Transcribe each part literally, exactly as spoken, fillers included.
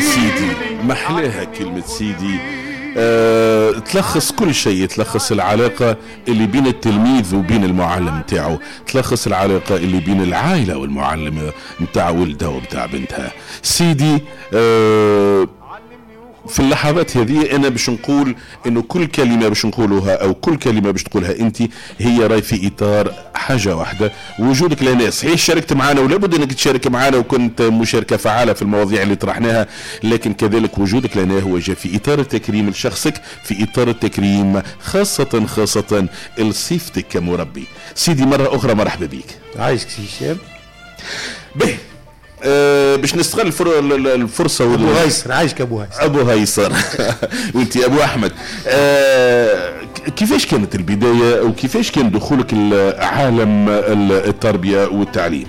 سيدي محلاها كلمة سيدي. أه، تلخص كل شيء، تلخص العلاقة اللي بين التلميذ وبين المعلم متاعه، تلخص العلاقة اللي بين العائلة والمعلم متاع ولدها ومتاع بنتها. سيدي أه في اللحظات هذه انا باش نقول انه كل كلمه باش نقولها او كل كلمه باش تقولها انت هي راي في اطار حاجه واحده، وجودك لنا. صحيح شاركت معنا ولا بد انك تشارك معنا وكنت مشاركه فعاله في المواضيع اللي طرحناها، لكن كذلك وجودك لنا هو جاء في اطار التكريم لشخصك، في اطار التكريم خاصه خاصه لصفتك كمربي. سيدي مره اخرى مرحبا بك. عايشك سي هشام. به أه باش نستغل الفرصه. ابو هيسر. عايشك ابو هيسر. ابو هيسر وانت ابو احمد. أه كيفاش كانت البدايه وكيفاش كان دخولك لعالم التربيه والتعليم؟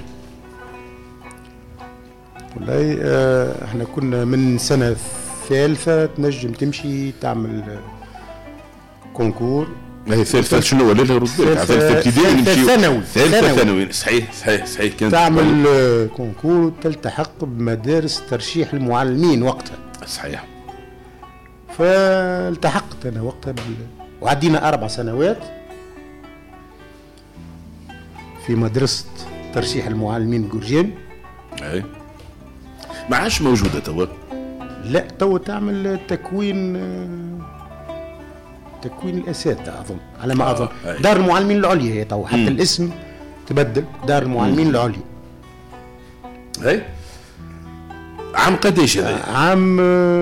والله أه احنا كنا من سنه ثالثه تنجم تمشي تعمل كونكور. هي ثالثة شنو ولا لا؟ ثالثة ابتدائي نمشي ثانوي. ثالثة ثانوي. صحيح صحيح صحيح. كانت تعمل كونكور تلتحق بمدارس ترشيح المعلمين وقتها. صحيح. فالتحقت انا وقتها بال... وعدينا اربع سنوات في مدرسة ترشيح المعلمين جورجين. اي ما عادش موجودة توا؟ لا توا تعمل تكوين تكوين الاساتذه اظن على ما اظن. آه. دار المعلمين العليا هي تو، حتى مم. الاسم تبدل، دار المعلمين مم. العليا. اي عام قديش هذا؟ آه عام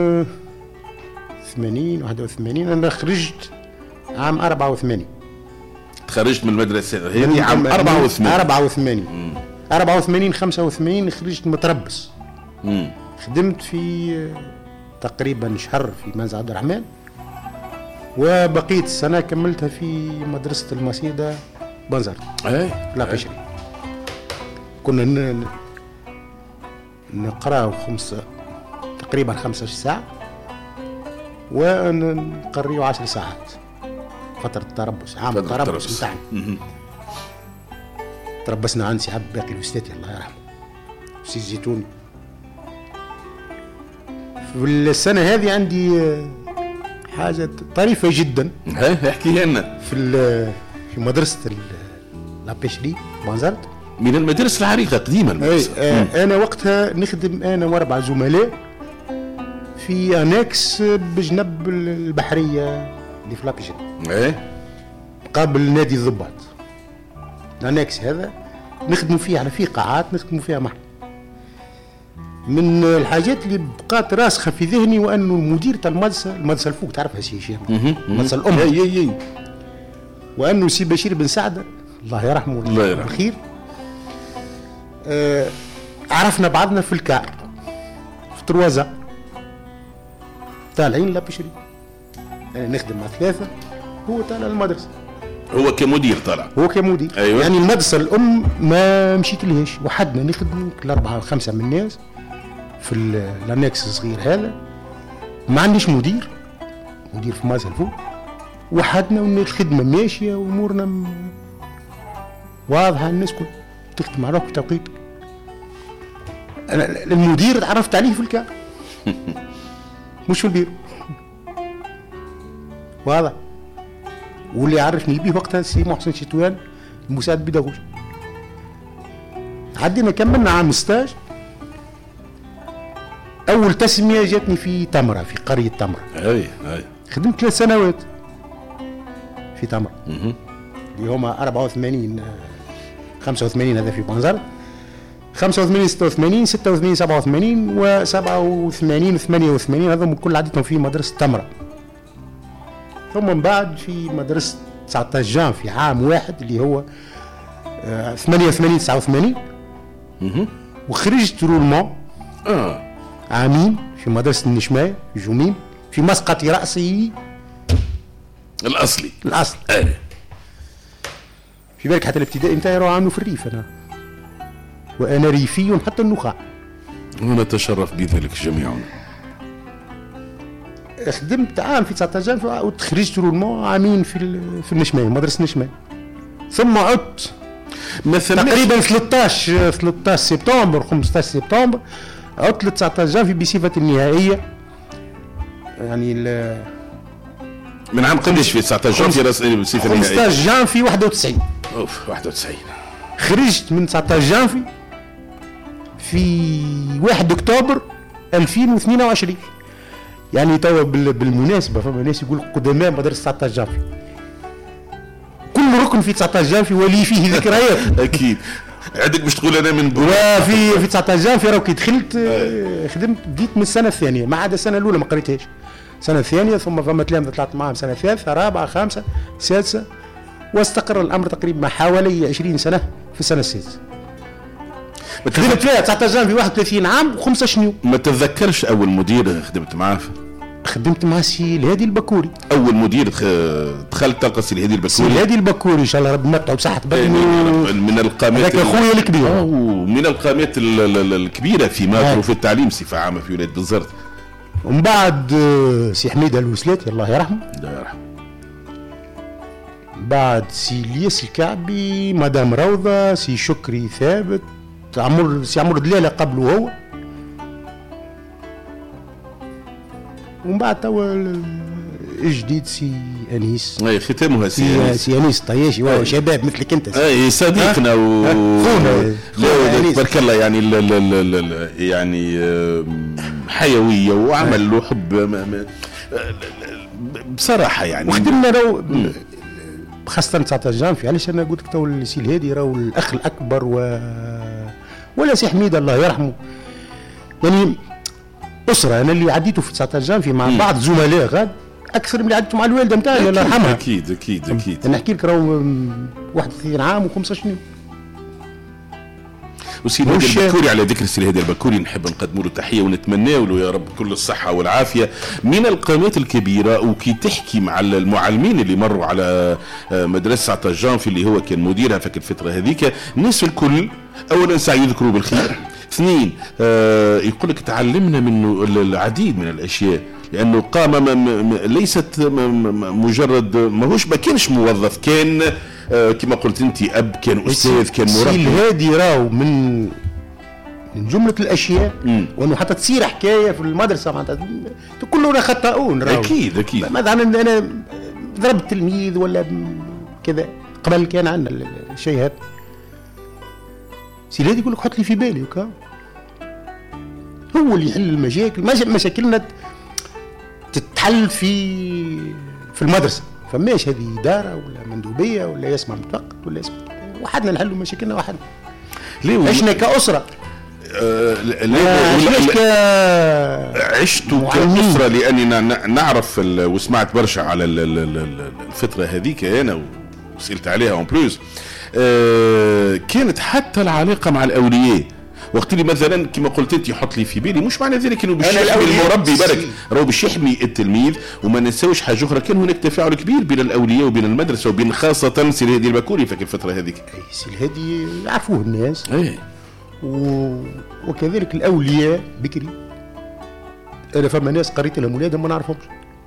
ثمانين واحد وثمانين. انا خرجت عام أربعة وثمانين. تخرجت من المدرسه هذه عام أربعة وثمانين. أربعة وثمانين أربعة وثمانين خمسة وثمانين خرجت متربص. مم. خدمت في تقريبا شهر في منزل عبد الرحمن، وبقيت السنة كملتها في مدرسة المسيدة بنزرت. اي لا بشري. كنا نقرأ خمسة تقريبا خمسة ساعة ونقريو عشر ساعات. فترة التربص، عام التربص متاعنا. تربصنا عند سي عبد الباقي الوستاتي الله يرحمه، سي الزيتوني. في السنة هذه عندي حاجة طريفة جدا. ها احكيها لنا. في في مدرسة لابيشري بنزرت، من المدرسة العريقة قديمة المدرسة. آه أنا وقتها نخدم أنا وأربع زملاء في أناكس بجنب البحرية اللي في لابيشري. إيه قابل نادي الضباط. الأناكس هذا نخدموا فيه على فيه قاعات نخدموا فيها محل. من الحاجات اللي بقات راسخة في ذهني وأنه المدير تاع المدرسة، المدرسة الفوق تعرفها سي هشام، المدرسة الأم. اي اي اي. وأنه سي بشير بن سعدة الله يرحمه الله يرحمه بالخير. آه عرفنا بعضنا في الكار في تروازا طالعين لابشري. أنا نخدم مع ثلاثة، هو طالع المدرسة. هو كمدير طالع. هو كمدير. أيوة. يعني المدرسة الأم ما مشيت لهاش، وحدنا نخدم الأربعة الخمسة من الناس في الانكس الصغير هذا. ما عنديش مدير مدير في مازال فوق، وحدنا والخدمه ماشيه وامورنا م... واضحه. الناس كل تخدم على وقت توقيتك. انا المدير تعرفت عليه في الكار مش في البيرو. واضح. واللي عرفني بيه وقتها سي محسن شتوان المساعد البيداغوجي. عدينا كملنا عام ستاج. أول تسمية جاتني في تمرة، في قرية تمرة. أي أي. خدمت ثلاث سنوات في تمرة. اها. اللي هما أربعة وثمانين خمسة وثمانين هذا في بنزرت، خمسة وثمانين ستة وثمانين ستة وثمانين سبعة وثمانين وسبعة وثمانين ثمانية وثمانين هذا كل عدتهم في مدرسة تمرة. ثم من بعد في مدرسة تسعة عشر جان في عام واحد اللي هو ثمانية وثمانين تسعة وثمانين. اها. وخرجت رولمون. اه. عامين في مدرسة النشماية في جميم في مسقط رأسي الأصلي. الأصل. أيه. في بالك حتى الابتدائي نتاعي راهو عامله في الريف أنا، وأنا ريفي حتى النخاع. ونتشرف بذلك جميعا. خدمت عام في تسعة عشر وتخرجت رولمون عامين في في النشماية مدرسة النشماية. ثم عدت مثلا تقريبا ثلاثة عشر ثلاثة عشر سبتمبر خمسة عشر سبتمبر عطلة تسعطاش جانفي بصفة النهائية، يعني من عام قديش في تسعطاش جانفي بصفة النهائية؟ خمسطاش جانفي واحد وتسعين. اوف واحد وتسعين. خرجت من تسعطاش جانفي في واحد اكتوبر ألفين واثنين وعشرين. يعني توا بالمناسبة فما ناس يقول قدماء مدرسة تسعطاش جانفي، كل ركن في تسعطاش جانفي ولي فيه ذكريات. اكيد عندك باش تقول انا من بوا في في تسعطاش جانفي راهو كي دخلت خدمت بديت من السنة الثانية، ما عدا السنة الأولى ما قريتهاش، السنة الثانية ثم فما تلامذة طلعت معاهم سنة ثالثة رابعة خامسة سادسة، واستقر الأمر تقريبا حوالي عشرين سنة في السنة السادسة. خدمت فيها تسعطاش جانفي واحد وثلاثين عام وخمسة شنيو. ما تتذكرش أول مدير خدمت معاه؟ خدمت مع سي الهادي البكوري. أول مدير دخلت تلقى سي الهادي البكوري؟ سي الهادي البكوري إن شاء الله ربي يمتعه بصحة بدنه. من القامات هذاك أخويا الكبير. من القامات الكبيرة في مصر وفي التعليم بصفة عامة في ولاية بنزرت. ومن بعد سي حميد الوسلاتي الله يرحمه. الله يرحمه. بعد سي الياس الكعبي، مدام روضة، سي شكري ثابت، عمر سي عمر دلالة قبله هو. ومن بعد توا الجديد سي انيس. اي ختامها سي سي, انيس. سي انيس طياشي وهو شباب مثلك انت. اي صديقنا و خونا تبارك الله يعني ال ال ال يعني حيويه وعمل له حب بصراحه يعني. وخدمنا راهو خاصة تسعطاش جانفي، علاش انا قلت لك تو سي الهادي راهو الاخ الاكبر و ولا سي حميد الله يرحمه. يعني اسره انا اللي عديته في تسعطاش جانفي مع بعض زملاء غاد اكثر من اللي عديته مع الوالده نتاعي الله يرحمها. اكيد اكيد اكيد. انا نحكي لك راهو واحد وثلاثين عام وخمسة شنو. وسي الهادي البكوري على ذكر سي الهادي البكوري نحب نقدموا له تحيه ونتمنى له يا رب كل الصحه والعافيه، من القامات الكبيره. وكي تحكي مع المعلمين اللي مروا على مدرسه تسعطاش جانفي اللي هو كان مديرها في الفتره هذيك، الناس الكل اولا سعي يذكروا بالخير، اثنين آه يقول لك تعلمنا منه العديد من الاشياء، لانه قام ليست مجرد ماهوش ما كانش موظف، كان آه كما قلت انت اب، كان استاذ، كان مربي. الهادي راهو من من جمله الاشياء وانه حتى تصير حكايه في المدرسه معناتها كلنا خطاؤون راهو. اكيد اكيد. مثلا انا ضربت تلميذ ولا كذا، قبل كان عندنا الشيء هذا سي الهادي يقول لك حط لي في بالي وكا هو اللي يحل المشاكل. مشاكلنا تتحل في في المدرسه، فماش هذه اداره ولا مندوبيه ولا يسمع متوقت ولا يسمع، وحدنا نحلوا مشاكلنا وحدنا. ليه عشنا كاسره. آه عشت ك عشت كأسرة، لأني نعرف وسمعت برشا على الفترة هذيك أنا وسألت عليها اون بلوس. آه كانت حتى العلاقة مع الأولياء وقت اللي مثلا كما قلت انت يحط لي في بالي، مش معنى ذلك انه باش يحمي المربي برك، راهو باش يحمي التلميذ. وما ننساوش حاجه اخرى، كان هناك تفاعل كبير بين الاولياء وبين المدرسه وبين خاصه سي الهادي البكوري في الفتره هذيك. اي سي الهادي يعرفوه الناس. اي و... وكذلك الاولياء بكري. انا فما ناس قريت لهم ولادهم ما نعرفهمش.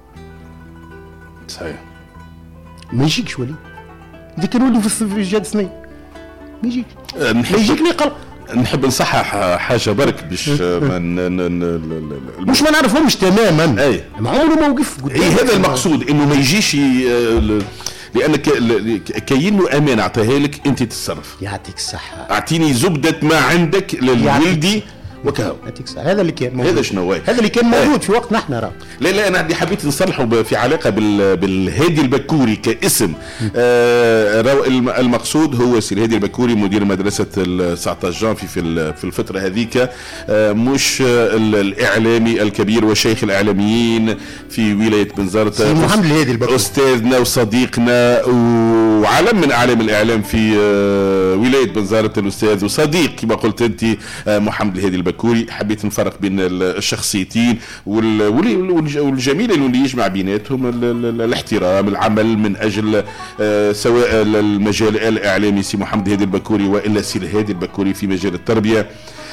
صحيح. ما يجيكش ولي دي كانوا ولدوا في الجهاد اثنين ما يجيك أه ما يجيك لي قلق. نحب نصحح حاجه برك باش مش ما نعرفهمش تماما. اي ما عمره ما وقف قدام. هذا المقصود، انه ما يجيش لانك كاين له امانه اعطيها لك انت تتصرف. يعطيك الصحه. اعطيني زبده ما عندك للولدي وكهو. هذا اللي كان موجود. هذا شنو هذا اللي كان موجود في وقتنا احنا راه. لا لا انا عندي حبيت نصلحوا في علاقه بال بالهادي البكوري كاسم. آه المقصود هو سي الهادي البكوري مدير مدرسه تسعطاش جانفي في في الفتره هذيك، آه مش الاعلامي الكبير وشيخ الاعلاميين في ولايه بنزرت، سي محمد الهادي البكوري استاذنا وصديقنا وعلم من اعلام الاعلام في آه ولايه بنزرت، الاستاذ وصديق كما قلت انت آه محمد الهادي البكوري. حبيت نفرق بين الشخصيتين والجميل اللي يجمع بيناتهم الاحترام، العمل من اجل سواء المجال الاعلامي سي محمد الهادي البكوري والا سي الهادي البكوري في مجال التربيه.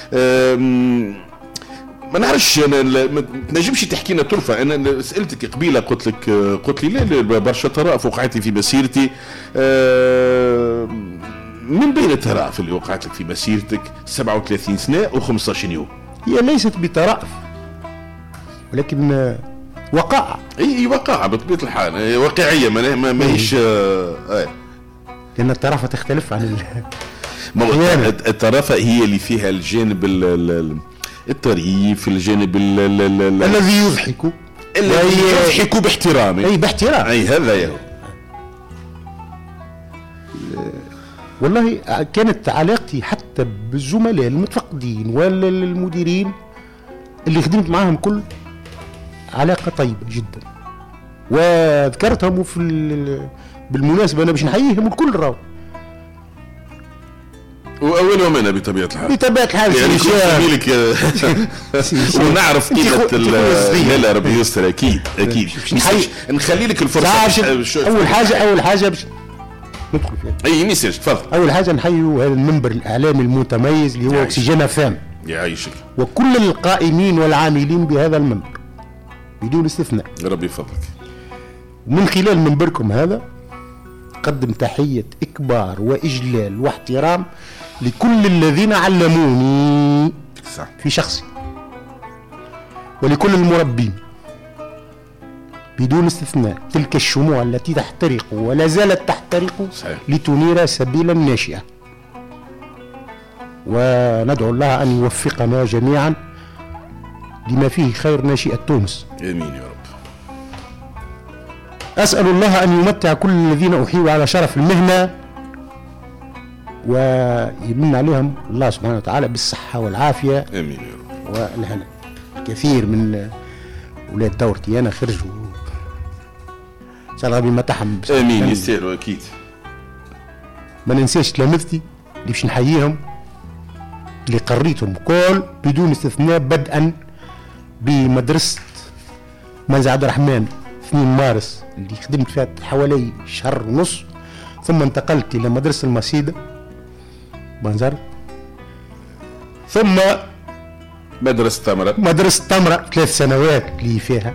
ما نعرفش انا ما تنجمش تحكي لنا طرفه. انا سالتك قبيله قلت لك قلت لي لا برشا طرائف وقعت في مسيرتي. من بين الطرائف اللي وقعت لك في مسيرتك سبعة وثلاثين سنه و15 يوم هي ليست بطرائف ولكن وقائع. اي وقائع بطبيعه الحال، واقعيه ما ماهيش آه. لان الطرافه تختلف عن الطرافه هي اللي فيها الجانب الطريف، الجانب الذي يضحك الذي يضحك باحترام. اي باحترام، اي هذا يا والله كانت علاقتي حتى بالزملاء المتفقدين والمديرين اللي خدمت معاهم كل علاقة طيبة جدا، وذكرتهم في بالمناسبة أنا باش نحييهم الكل راهو، وأولهم أنا بطبيعة الحال بطبيعة الحال يعني كنت ونعرف قيمة لا لا ربي يستر. أكيد أكيد نخلي لك الفرصة. أول حاجة أول حاجة باش ندخل فيها أي نسيج تفضل. أول حاجة نحيوا هذا المنبر الإعلامي المتميز اللي هو أكسجين فام، يعيشك، وكل القائمين والعاملين بهذا المنبر بدون استثناء ربي يفضلك. ومن خلال منبركم هذا قدم تحية إكبار وإجلال واحترام لكل الذين علموني صح. في شخصي، ولكل المربين بدون استثناء تلك الشموع التي تحترق ولا زالت تحترق صحيح. لتنير سبيل الناشئة، وندعو الله أن يوفقنا جميعا لما فيه خير ناشئة تونس. آمين يا رب. أسأل الله أن يمتع كل الذين أحيوا على شرف المهنة ويمن عليهم الله سبحانه وتعالى بالصحة والعافية. آمين يا رب. والهنا كثير من أولاد دورتي أنا خرجوا سأل ربي متاحهم. آمين يستاهلوا أكيد. ما ننساش تلامذتي اللي باش نحييهم اللي قريتهم كل بدون استثناء، بدءا بمدرسة منزع عبد الرحمن اثنين مارس اللي خدمت فيها حوالي شهر ونص، ثم انتقلت إلى مدرسة المسيدة بنزر، ثم مدرسة تمرة مدرسة تمرة ثلاث سنوات اللي فيها،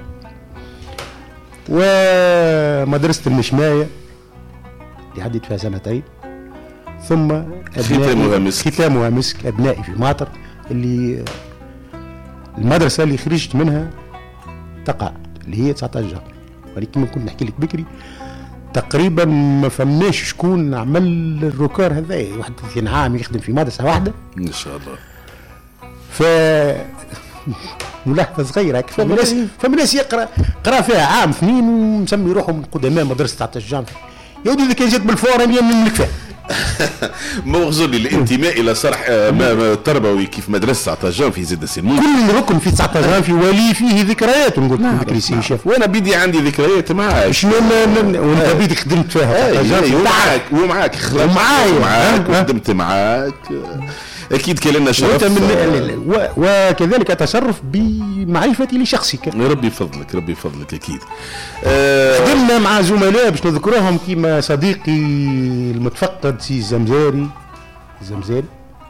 ومدرسة المشماية اللي عدت فيها سنتين، ثم ختامها مسك ختامها مسك أبنائي في ماطر اللي المدرسة اللي خرجت منها تقاعد اللي هي تسعة عشر جامعة. ولكن ما كنت نحكي لك بكري تقريبا ما فماش شكون عمل الركار هذا واحد وثلاثين عام يخدم في مدرسة واحدة إن شاء الله. ف ملاحظة صغيرة فما ناس فما ناس يقرأ قرأ فيها عام اثنين ومسمي روحه من قدماء مدرسة تسعة عشر جامعة. يا ودي إذا كان جات بالفورم يمن لك فيها موغزر لي الانتماء الى صرح ما تربوي كيف مدرسه تسعة عشر في زد سين كل ركن في تسعة عشر في ولي فيه ذكريات نقول لك سي شاف، وانا بدي عندي ذكريات معاك شنو وانت بدي خدمت فيها ومعاك ومعاك معاك وخدمت معاك اكيد كان لنا شرف من وكذلك اتشرف بمعرفتي لشخصك. ربي يفضلك ربي يفضلك اكيد. خدمنا مع زملاء باش نذكرهم كيما صديقي المتفقد سي الزمزاري الزمزاري،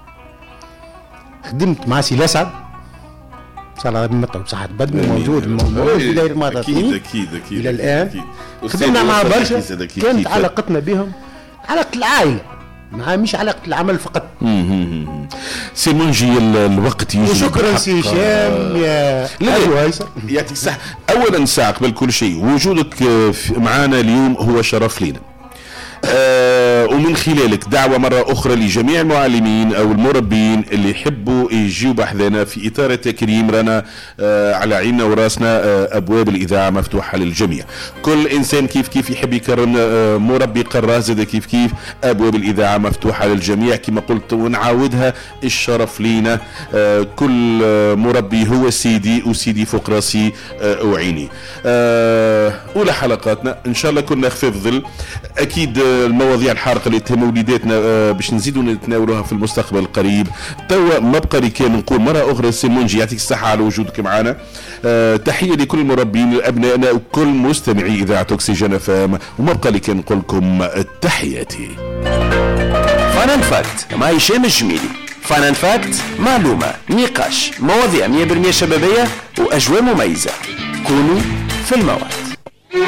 خدمت مع سي الاسعد صار الله يمتعه بصحة بدنه موجود موجود في داير الماضي اكيد اكيد اكيد الى الان. خدمنا مع برشا كانت علاقتنا بهم علاقة العائلة مع مش علاقة العمل فقط. سي منجي الوقت يجري. وشكرا سي هشام يا ايوه هيثم يعطيك الصحة. اولا ساعة قبل كل شيء وجودك معنا اليوم هو شرف لنا، آه ومن خلالك دعوة مرة أخرى لجميع المعلمين أو المربين اللي يحبوا يجيوا بحذنا في إطار التكريم. رانا آه على عيننا وراسنا آه أبواب الإذاعة مفتوحة للجميع. كل إنسان كيف كيف يحب يكرم آه مربي قراص زاد كيف كيف أبواب الإذاعة مفتوحة للجميع كما قلت ونعاودها. الشرف لينا آه كل آه مربي هو سيدي وسيدي فوق راسي آه وعيني. آه أولى حلقاتنا إن شاء الله كنا خفيف ظل. أكيد المواضيع الحارقة اللي تهم وليداتنا باش نزيدوا نتناولوها في المستقبل القريب. توا ما بقى لي كان نقول مرة أخرى سي منجي يعطيك الصحة على وجودك معنا. أه تحية لكل المربين أبنائنا وكل مستمعي إذاعة أكسجين فام، وما بقى لي كان نقول لكم تحياتي. فان فاكت مع هشام الجميلي. فان فاكت معلومة نقاش مواضيع مية بالمية شبابية وأجواء مميزة. كونوا في الموعد.